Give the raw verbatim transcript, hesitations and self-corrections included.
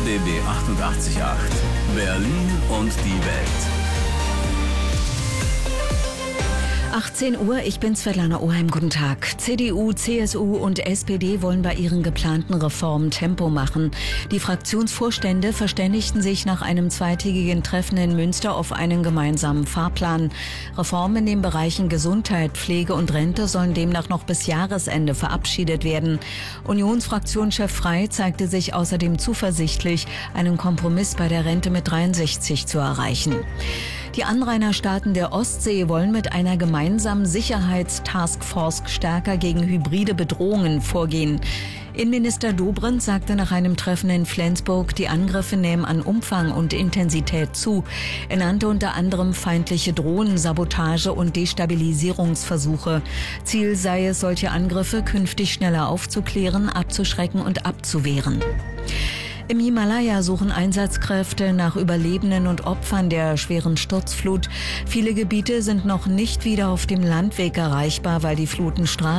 B B achtundachtzig Komma acht. Berlin und die Welt. achtzehn Uhr, ich bin Svetlana Oheim, guten Tag. C D U, C S U und S P D wollen bei ihren geplanten Reformen Tempo machen. Die Fraktionsvorstände verständigten sich nach einem zweitägigen Treffen in Münster auf einen gemeinsamen Fahrplan. Reformen in den Bereichen Gesundheit, Pflege und Rente sollen demnach noch bis Jahresende verabschiedet werden. Unionsfraktionschef Frey zeigte sich außerdem zuversichtlich, einen Kompromiss bei der Rente mit dreiundsechzig zu erreichen. Die Anrainerstaaten der Ostsee wollen mit einer gemeinsamen Sicherheitstaskforce stärker gegen hybride Bedrohungen vorgehen. Innenminister Dobrindt sagte nach einem Treffen in Flensburg, die Angriffe nehmen an Umfang und Intensität zu. Er nannte unter anderem feindliche Drohnen, Sabotage und Destabilisierungsversuche. Ziel sei es, solche Angriffe künftig schneller aufzuklären, abzuschrecken und abzuwehren. Im Himalaya suchen Einsatzkräfte nach Überlebenden und Opfern der schweren Sturzflut. Viele Gebiete sind noch nicht wieder auf dem Landweg erreichbar, weil die Fluten Straßen